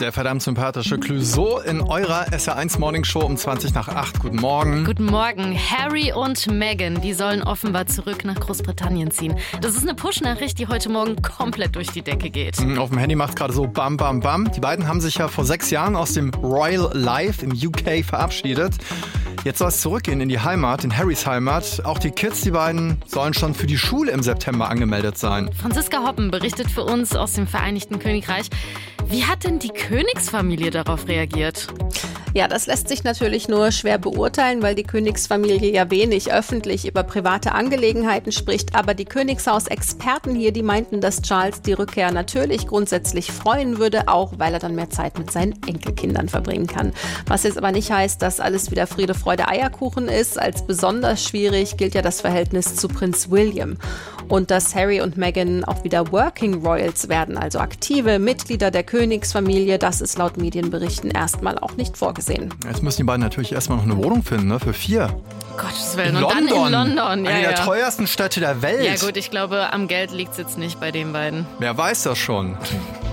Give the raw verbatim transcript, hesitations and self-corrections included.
Der verdammt sympathische Clouseau in eurer S R eins Morning Show um zwanzig nach acht. Guten Morgen. Guten Morgen. Harry und Meghan, die sollen offenbar zurück nach Großbritannien ziehen. Das ist eine Push-Nachricht, die heute Morgen komplett durch die Decke geht. Auf dem Handy macht gerade so bam, bam, bam. Die beiden haben sich ja vor sechs Jahren aus dem Royal Life im U K verabschiedet. Jetzt soll es zurückgehen in die Heimat, in Harrys Heimat. Auch die Kids, die beiden, sollen schon für die Schule im September angemeldet sein. Franziska Hoppen berichtet für uns aus dem Vereinigten Königreich. Wie hat denn die Königsfamilie darauf reagiert? Ja, das lässt sich natürlich nur schwer beurteilen, weil die Königsfamilie ja wenig öffentlich über private Angelegenheiten spricht. Aber die Königshaus-Experten hier, die meinten, dass Charles die Rückkehr natürlich grundsätzlich freuen würde, auch weil er dann mehr Zeit mit seinen Enkelkindern verbringen kann. Was jetzt aber nicht heißt, dass alles wieder Friede, Freude, Eierkuchen ist. Als besonders schwierig gilt ja das Verhältnis zu Prinz William. Und dass Harry und Meghan auch wieder Working Royals werden, also aktive Mitglieder der Königsfamilie, das ist laut Medienberichten erstmal auch nicht vorgesehen. Jetzt müssen die beiden natürlich erstmal noch eine Wohnung finden, ne? Für vier. Gottes Willen. In Und London. dann in London. Ja, Eine ja. der teuersten Städte der Welt. Ja gut, ich glaube, am Geld liegt es jetzt nicht bei den beiden. Wer weiß das schon.